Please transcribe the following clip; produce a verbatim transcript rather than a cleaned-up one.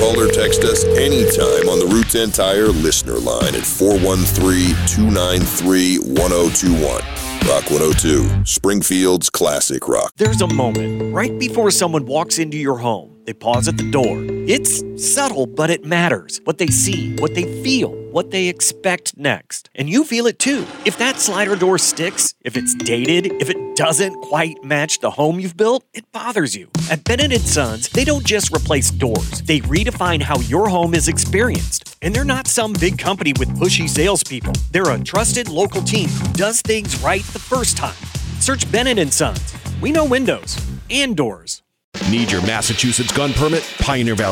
Call or text us anytime on the Roots End Tire listener line at four one three, two nine three, one oh two one. Rock one oh two, Springfield's classic rock. There's a moment right before someone walks into your home. They pause at the door. It's subtle, but it matters. What they see, what they feel, what they expect next. And you feel it too. If that slider door sticks, if it's dated, if it doesn't quite match the home you've built, it bothers you. At Bennett and Sons, they don't just replace doors. They redefine how your home is experienced. And they're not some big company with pushy salespeople. They're a trusted local team who does things right the first time. Search Bennett and Sons. We know windows and doors. Need your Massachusetts gun permit? Pioneer Valley